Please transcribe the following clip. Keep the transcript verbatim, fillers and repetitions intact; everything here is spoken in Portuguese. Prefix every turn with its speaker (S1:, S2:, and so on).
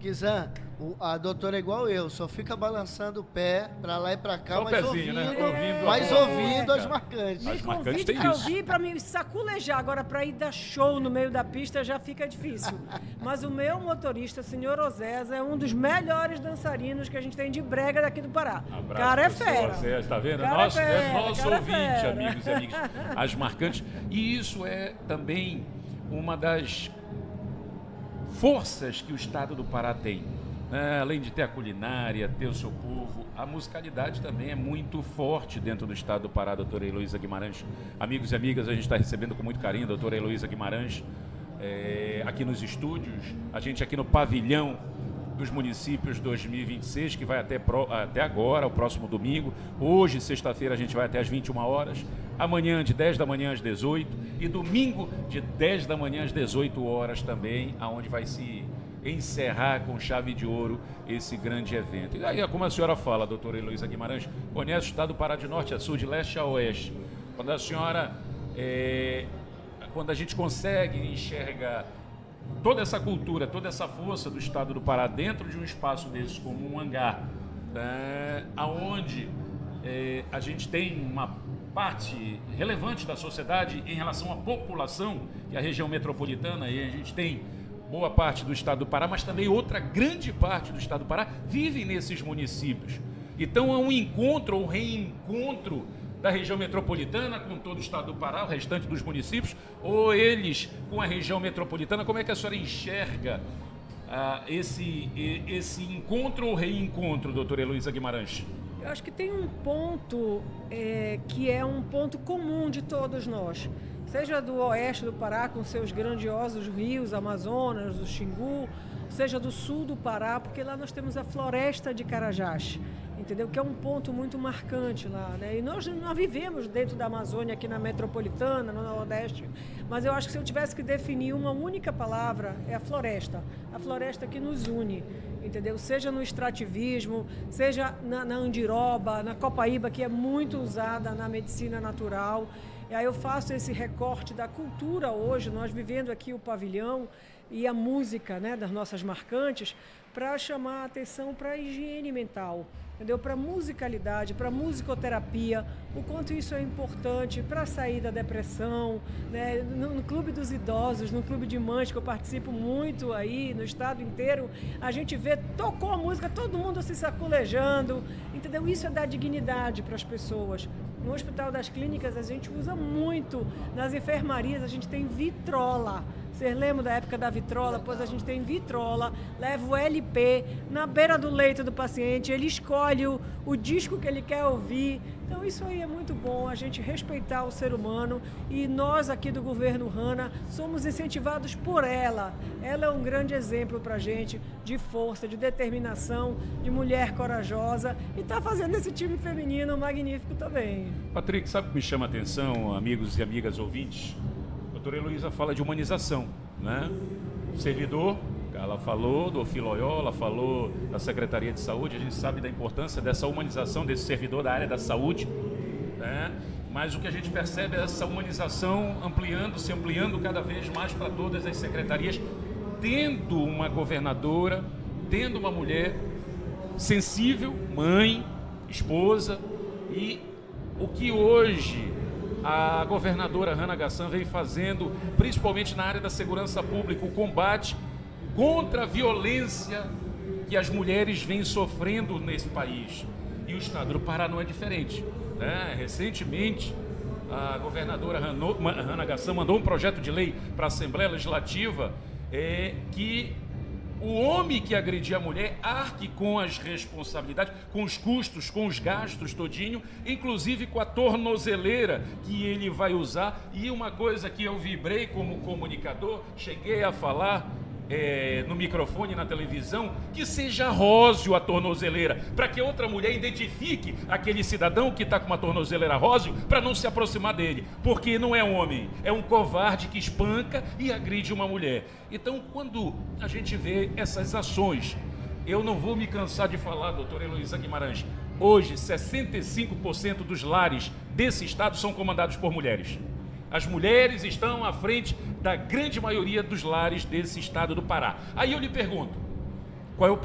S1: Kizan, o, a doutora é igual eu, só fica balançando o pé pra lá e pra cá,
S2: Só o
S1: mas
S2: pezinho,
S1: ouvindo,
S2: né? Ouvindo
S1: mas
S2: a-
S1: ouvindo
S2: É.
S1: as marcantes.
S2: As
S3: Me
S2: marcantes
S3: convide
S2: tem
S3: pra
S2: isso.
S3: ouvir, pra me saculejar. Agora, pra ir dar show no meio da pista já fica difícil. Mas o meu motorista, senhor Osés, é um dos melhores dançarinos que a gente tem de brega daqui do Pará.
S2: Abraço,
S3: Cara é
S2: professor
S3: fera.
S2: Zé, tá vendo?
S3: Cara
S2: Nosso,
S3: é
S2: é
S3: fera,
S2: nosso
S3: cara é
S2: ouvinte,
S3: fera.
S2: amigos e amigas. As marcantes. E isso é também uma das forças que o estado do Pará tem. Né? Além de ter a culinária, ter o seu povo, a musicalidade também é muito forte dentro do estado do Pará, doutora Heloísa Guimarães. Amigos e amigas, a gente está recebendo com muito carinho a doutora Heloísa Guimarães é, aqui nos estúdios, a gente aqui no pavilhão dos municípios dois mil e vinte e seis, que vai até, pro, até agora, o próximo domingo. Hoje, sexta-feira, a gente vai até às vinte e uma horas. Amanhã, de dez da manhã às dezoito. E domingo, de dez da manhã às dezoito horas também, aonde vai se encerrar com chave de ouro esse grande evento. E aí, como a senhora fala, doutora Heloísa Guimarães, conhece o estado do Pará de norte a sul, de leste a oeste. Quando a senhora, é, quando a gente consegue enxergar toda essa cultura, toda essa força do estado do Pará dentro de um espaço desse, como um hangar, é, aonde é, a gente tem uma parte relevante da sociedade em relação à população, que é a região metropolitana, e a gente tem boa parte do estado do Pará, mas também outra grande parte do estado do Pará vive nesses municípios. Então é um encontro ou reencontro da região metropolitana com todo o estado do Pará, o restante dos municípios, ou eles com a região metropolitana. Como é que a senhora enxerga ah, esse, esse encontro ou reencontro, doutora Heloísa Guimarães?
S3: Eu acho que tem um ponto é, que é um ponto comum de todos nós. Seja do oeste do Pará, com seus grandiosos rios, Amazonas, o Xingu, seja do sul do Pará, porque lá nós temos a floresta de Carajás, entendeu? Que é um ponto muito marcante lá, né? E nós não vivemos dentro da Amazônia, aqui na metropolitana, no Nordeste, mas eu acho que se eu tivesse que definir uma única palavra, é a floresta. A floresta que nos une, entendeu? Seja no extrativismo, seja na, na andiroba, na copaíba, que é muito usada na medicina natural. E aí eu faço esse recorte da cultura hoje, nós vivendo aqui o pavilhão e a música, né, das nossas marcantes, para chamar a atenção para a higiene mental, entendeu? Para a musicalidade, para a musicoterapia, o quanto isso é importante para sair da depressão, né? No, no Clube dos Idosos, no Clube de Mães, que eu participo muito aí, no estado inteiro, a gente vê, tocou a música, todo mundo se saculejando, entendeu? Isso é dar dignidade para as pessoas. No Hospital das Clínicas, a gente usa muito, nas enfermarias, a gente tem vitrola. Vocês lembram da época da vitrola? Pois a gente tem vitrola, leva o L P na beira do leito do paciente, ele escolhe o, o disco que ele quer ouvir. Então isso aí é muito bom, a gente respeitar o ser humano, e nós aqui do governo Hanna somos incentivados por ela. Ela é um grande exemplo para a gente de força, de determinação, de mulher corajosa, e está fazendo esse time feminino magnífico também.
S2: Patrick, sabe o que me chama a atenção, amigos e amigas ouvintes? A doutora Heloísa fala de humanização, né? Servidor, ela falou do Filoió, ela falou da Secretaria de Saúde, a gente sabe da importância dessa humanização desse servidor da área da saúde, né? Mas o que a gente percebe é essa humanização ampliando, se ampliando cada vez mais para todas as secretarias, tendo uma governadora, tendo uma mulher sensível, mãe, esposa, e o que hoje a governadora Hanna Gassan vem fazendo, principalmente na área da segurança pública, o combate contra a violência que as mulheres vêm sofrendo nesse país. E o estado do Pará não é diferente, né? Recentemente, a governadora Hanna Gassan mandou um projeto de lei para a Assembleia Legislativa é, que o homem que agredir a mulher arque com as responsabilidades, com os custos, com os gastos todinho, inclusive com a tornozeleira que ele vai usar. E uma coisa que eu vibrei como comunicador, cheguei a falar é, no microfone, na televisão, que seja róseo a tornozeleira, para que outra mulher identifique aquele cidadão que está com uma tornozeleira róseo, para não se aproximar dele, porque não é um homem, é um covarde que espanca e agride uma mulher. Então, quando a gente vê essas ações, eu não vou me cansar de falar, doutora Heloísa Guimarães, hoje sessenta e cinco por cento dos lares desse estado são comandados por mulheres. As mulheres estão à frente da grande maioria dos lares desse estado do Pará. Aí eu lhe pergunto, Qual é o